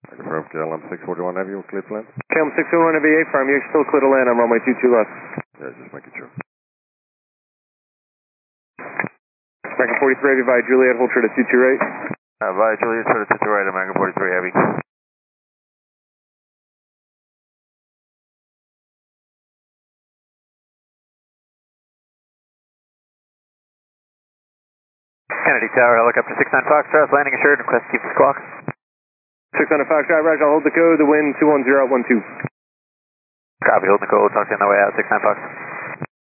Confirm KLM 641 Heavy, we're clear to land. KLM 641 Heavy, firm, you're still clear to land on runway 22 left. Yeah, just making sure. American 43 Heavy via Juliet, hold short at 22 right. Via Juliet, short at 22 right, American 43 Heavy. Kennedy Tower, helicopter 69 Foxtrot, landing assured, request keep the squawk. 600 Foxtrot, Roger, I'll hold the code, the wind 210 at 12. Copy, hold the code, talk to you on the way out, 69 Fox.